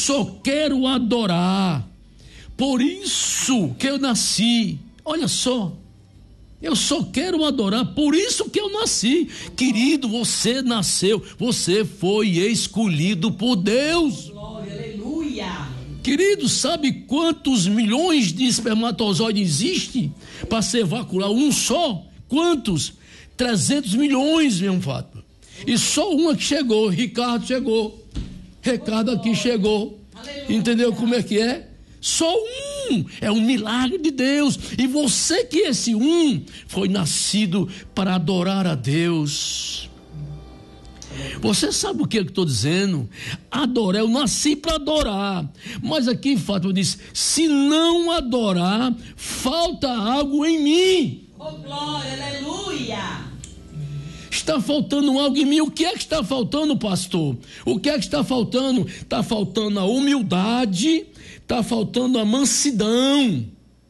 só quero adorar. Por isso que eu nasci. Olha só. Eu só quero adorar, por isso que eu nasci. Querido, você nasceu, você foi escolhido por Deus. Glória, aleluia. Querido, sabe quantos milhões de espermatozoides existem para ser evacuado? Um só? Quantos? 300 milhões, meu fato. E só uma que chegou, Ricardo chegou. Ricardo aqui chegou. Aleluia. Entendeu como é que é? Só um, é um milagre de Deus. E você que esse um foi nascido para adorar a Deus. Você sabe o que eu estou dizendo? Adorar, eu nasci para adorar. Mas aqui Fátima diz: se não adorar, falta algo em mim. Oh, glória, aleluia. Está faltando algo em mim. O que é que está faltando, pastor? O que é que está faltando? Está faltando a humildade, está faltando a mansidão.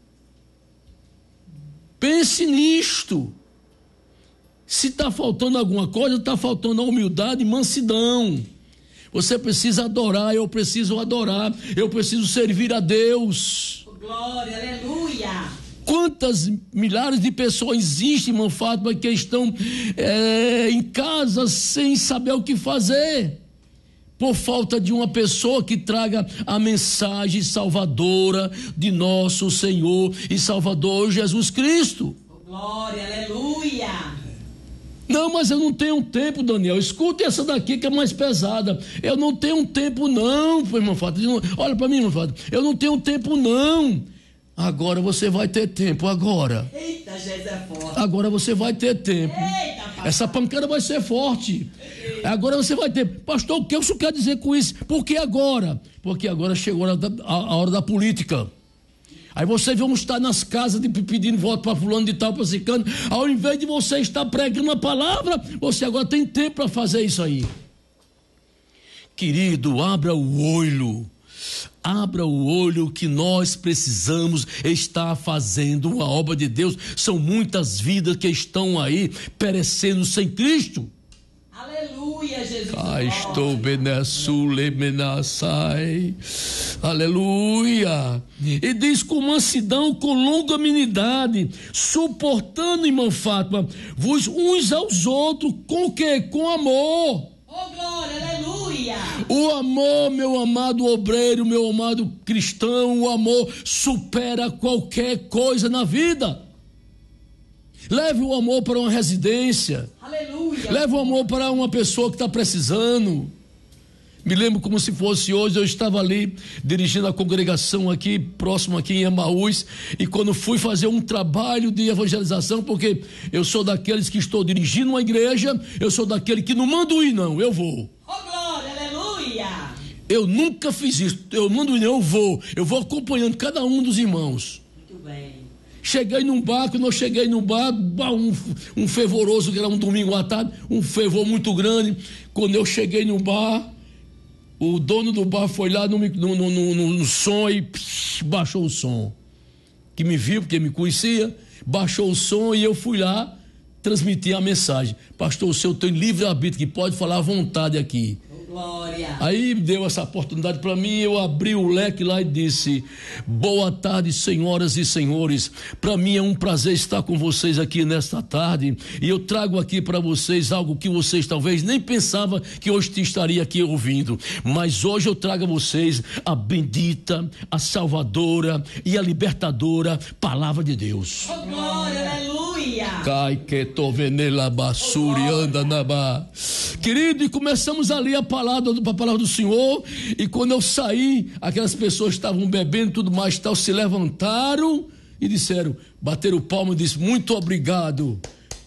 Pense nisto. Se está faltando alguma coisa, está faltando a humildade e mansidão. Você precisa adorar, eu preciso adorar, eu preciso servir a Deus. Oh, glória, aleluia. Quantas milhares de pessoas existem, irmã Fátima, que estão em casa sem saber o que fazer, por falta de uma pessoa que traga a mensagem salvadora de nosso Senhor e Salvador Jesus Cristo. Oh, glória, aleluia. Não, mas eu não tenho tempo, Daniel. Escute essa daqui que é mais pesada. Eu não tenho tempo não, irmã Fátima. Olha para mim, irmã Fátima. Eu não tenho tempo não. Agora você vai ter tempo, agora. Eita, Jesus é forte. Agora você vai ter tempo. Eita, pastor. Essa pancada vai ser forte. Agora você vai ter. Pastor, o que o senhor quer dizer com isso? Por que agora? Porque agora chegou a hora da política. Aí vocês vão estar nas casas pedindo voto para fulano de tal, para ciclano. Ao invés de você estar pregando a palavra, você agora tem tempo para fazer isso aí. Querido, abra o olho. Abra o olho que nós precisamos estar fazendo a obra de Deus. São muitas vidas que estão aí perecendo sem Cristo. Aleluia, Jesus. Estou benesule menaçai. Aleluia. E diz: com mansidão, com longanimidade, suportando, irmã Fátima, vos uns aos outros, com o quê? Com amor. Oh, glória, aleluia. O amor, meu amado obreiro, meu amado cristão, o amor supera qualquer coisa na vida. Leve o amor para uma residência. Aleluia. Leve o amor para uma pessoa que está precisando. Me lembro como se fosse hoje, eu estava ali dirigindo a congregação aqui, próximo aqui em Emaús, e quando fui fazer um trabalho de evangelização, porque eu sou daqueles que estou dirigindo uma igreja, eu sou daquele que não mando ir não, eu vou. Oh, glória, aleluia. Eu nunca fiz isso, eu mando ir não, eu vou acompanhando cada um dos irmãos. Muito bem. Cheguei num bar, quando eu cheguei num bar, um fervoroso, que era um domingo à tarde, um fervor muito grande. Quando eu cheguei no bar, o dono do bar foi lá no som e baixou o som. Que me viu, porque me conhecia, baixou o som e eu fui lá transmitir a mensagem. Pastor, o senhor tem livre-arbítrio, que pode falar à vontade aqui. Glória. Aí deu essa oportunidade para mim, eu abri o leque lá e disse: boa tarde, senhoras e senhores, para mim é um prazer estar com vocês aqui nesta tarde, e eu trago aqui para vocês algo que vocês talvez nem pensavam que hoje estaria aqui ouvindo, mas hoje eu trago a vocês a bendita, a salvadora e a libertadora palavra de Deus. Oh, glória, aleluia. Cai que tô venela basuri anda na ba. Querido, e começamos ali a palavra do Senhor, e quando eu saí, aquelas pessoas estavam bebendo tudo mais tal, se levantaram e disseram, bateram palma e disseram: muito obrigado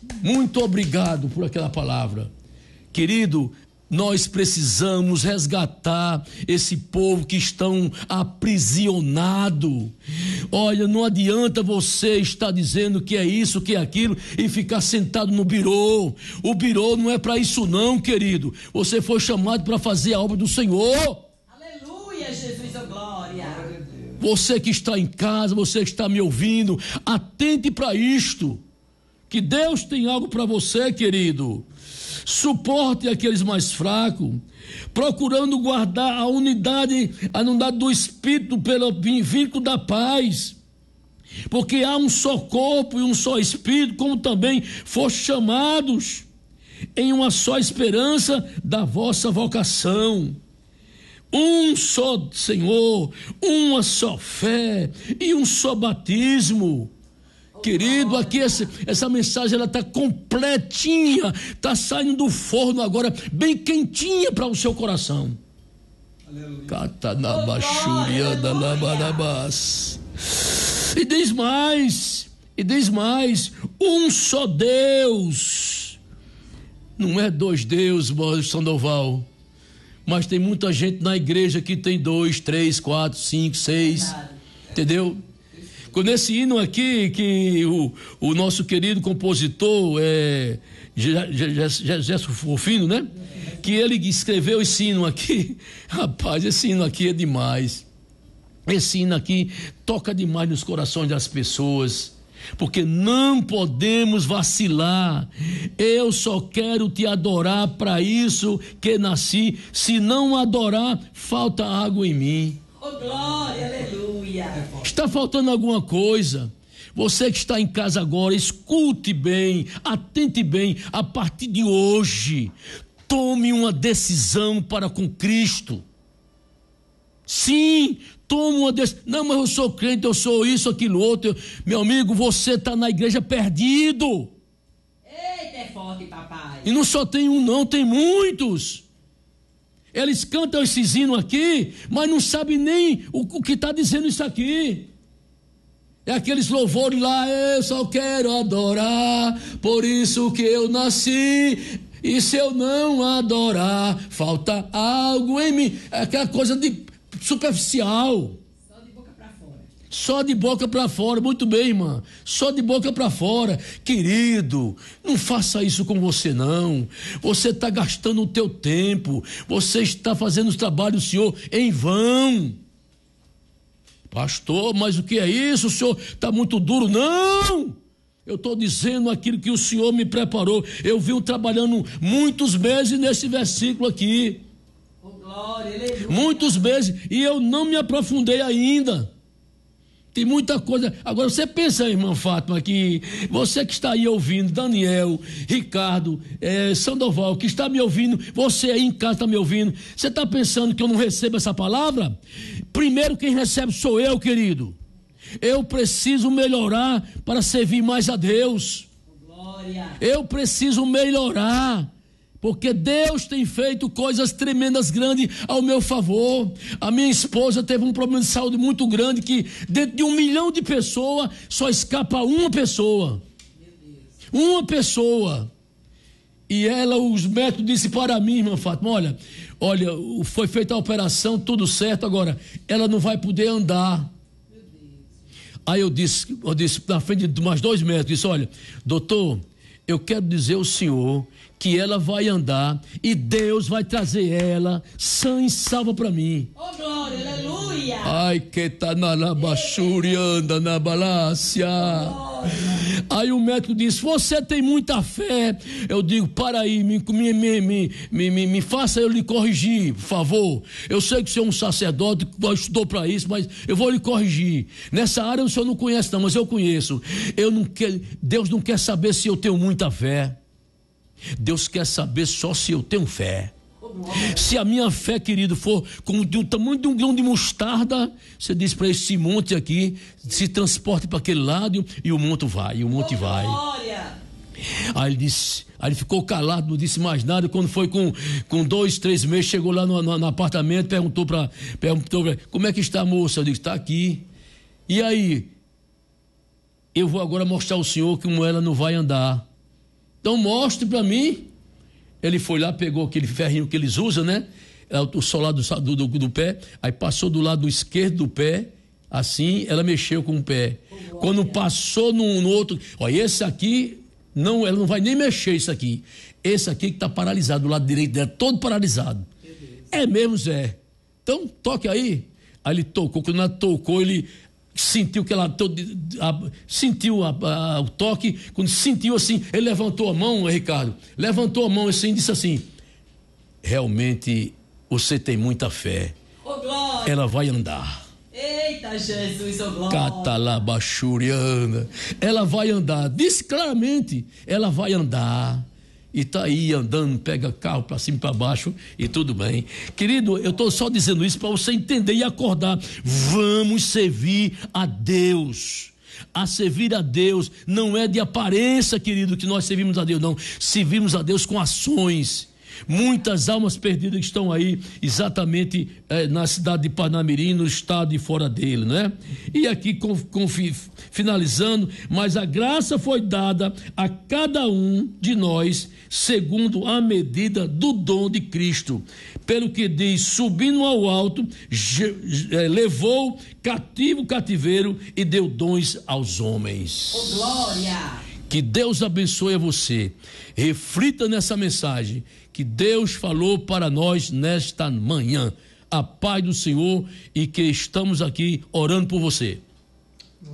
por aquela palavra. Querido, nós precisamos resgatar esse povo que estão aprisionado. Olha, não adianta você estar dizendo que é isso, que é aquilo e ficar sentado no birô. O birô não é para isso não, querido. Você foi chamado para fazer a obra do Senhor. Aleluia, Jesus, oh glória. Você que está em casa, você que está me ouvindo, atente para isto. Que Deus tem algo para você, querido. suporte aqueles mais fracos, procurando guardar a unidade do Espírito pelo vínculo da paz. Porque há um só corpo e um só Espírito, como também foste chamados em uma só esperança da vossa vocação. Um só Senhor, uma só fé e um só batismo. Querido, aqui essa mensagem ela está completinha, está saindo do forno agora, bem quentinha para o seu coração. E diz mais, um só Deus. Não é dois deuses, Sandoval, mas tem muita gente na igreja que tem 2, 3, 4, 5, 6, entendeu? Com esse hino aqui, que o nosso querido compositor, Gerson Fofino, né? Que ele escreveu esse hino aqui, rapaz, esse hino aqui é demais. Esse hino aqui toca demais nos corações das pessoas, porque não podemos vacilar. Eu só quero te adorar, para isso que nasci. Se não adorar, falta água em mim. Oh, glória, aleluia. Está faltando alguma coisa. Você que está em casa agora, escute bem, atente bem. A partir de hoje, tome uma decisão para com Cristo. Sim, tome uma decisão. Não, mas eu sou crente, eu sou isso, aquilo, outro. Meu amigo, você está na igreja perdido. Eita, é forte, papai. E não só tem um não, tem muitos. Eles cantam esses hinos aqui, mas não sabem nem o que está dizendo isso aqui. É aqueles louvores lá, eu só quero adorar, por isso que eu nasci. E se eu não adorar, falta algo em mim. É aquela coisa de superficial. Só de boca para fora. Só de boca para fora, muito bem, irmã. Só de boca para fora. Querido, não faça isso com você não. Você está gastando o teu tempo. Você está fazendo os trabalhos do Senhor em vão. Pastor, mas o que é isso? O senhor está muito duro. Não! Eu estou dizendo aquilo que o Senhor me preparou. Eu vim trabalhando muitos meses nesse versículo aqui. Oh, glória, aleluia. Muitos meses. E eu não me aprofundei ainda. Tem muita coisa. Agora você pensa, irmã Fátima, que você que está aí ouvindo, Daniel, Ricardo, Sandoval, que está me ouvindo, você aí em casa está me ouvindo, você está pensando que eu não recebo essa palavra? Primeiro quem recebe sou eu, querido. Eu preciso melhorar para servir mais a Deus. Glória. Eu preciso melhorar, porque Deus tem feito coisas tremendas, grandes ao meu favor. A minha esposa teve um problema de saúde muito grande, que dentro de 1 milhão de pessoas, só escapa uma pessoa. Uma pessoa. E ela, os médicos disseram para mim, irmã Fátima, olha, foi feita a operação, tudo certo, agora ela não vai poder andar. Aí eu disse na frente de mais 2 médicos, disse, olha, doutor, eu quero dizer ao senhor que ela vai andar e Deus vai trazer ela sã e salva para mim. Oh, glória, aleluia. Ai, que tá na labachuri, anda na balácia. Aí o médico disse, você tem muita fé. Eu digo, para aí, me faça eu lhe corrigir, por favor. Eu sei que o senhor é um sacerdote, estudou para isso, mas eu vou lhe corrigir. Nessa área o senhor não conhece não, mas eu conheço. Deus não quer saber se eu tenho muita fé. Deus quer saber só se eu tenho fé. Se a minha fé, querido, for como do tamanho de um grão de mostarda, você diz para esse monte aqui, se transporte para aquele lado e o monte vai, vai. Glória. Aí ele ficou calado, não disse mais nada. Quando foi com 2, 3 meses, chegou lá no apartamento, perguntou para como é que está a moça? Eu disse, está aqui. E aí, eu vou agora mostrar ao senhor como ela não vai andar. Então mostre para mim. Ele foi lá, pegou aquele ferrinho que eles usam, né? O solado do pé, aí passou do lado esquerdo do pé, assim, ela mexeu com o pé. Quando passou no outro, olha, esse aqui, não, ela não vai nem mexer isso aqui. Esse aqui que está paralisado, do lado direito dela, todo paralisado. É mesmo, Zé? Então, toque aí. Aí ele tocou, quando ela tocou, ele sentiu que ela sentiu o toque. Quando sentiu assim, ele levantou a mão, Ricardo, levantou a mão assim e disse assim: realmente você tem muita fé. Ô, glória. Ela vai andar. Eita, Jesus, ô glória. Catalabachuriana. Ela vai andar. Diz claramente, ela vai andar. E está aí andando, pega carro para cima e para baixo e tudo bem. Querido, eu estou só dizendo isso para você entender e acordar. Vamos servir a Deus. A servir a Deus não é de aparência, querido, que nós servimos a Deus, não. Servimos a Deus com ações. Muitas almas perdidas que estão aí exatamente na cidade de Parnamirim, no estado e fora dele, né? E aqui finalizando, mas a graça foi dada a cada um de nós segundo a medida do dom de Cristo. Pelo que diz, subindo ao alto, levou cativo o cativeiro e deu dons aos homens. Ô, glória. Que Deus abençoe a você. Reflita nessa mensagem que Deus falou para nós nesta manhã. A paz do Senhor, e que estamos aqui orando por você.